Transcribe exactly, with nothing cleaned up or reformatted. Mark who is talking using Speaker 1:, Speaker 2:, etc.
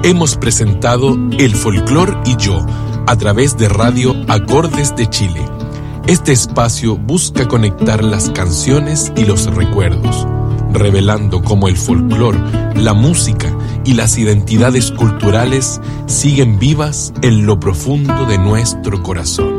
Speaker 1: hemos presentado El Folclor y yo, a través de Radio Acordes de Chile. Este espacio busca conectar las canciones y los recuerdos, revelando cómo el folclor, la música y las identidades culturales siguen vivas en lo profundo de nuestro corazón.